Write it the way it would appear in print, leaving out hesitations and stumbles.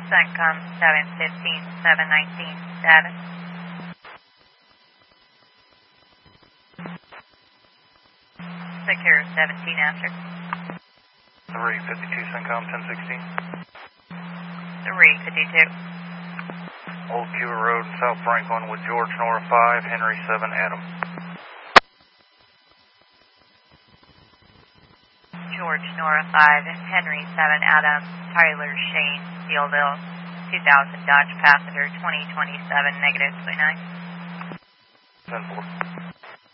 Suncom 715, 719, status. Secure 17 after. 352 Suncom 1016. 352. Old Cuba Road, South Franklin with George Nora 5, Henry 7, Adam. George Nora 5, Henry 7, Adam, Tyler Shane, Steelville, 2000 Dodge Passenger 2027, negative 29. 10-4.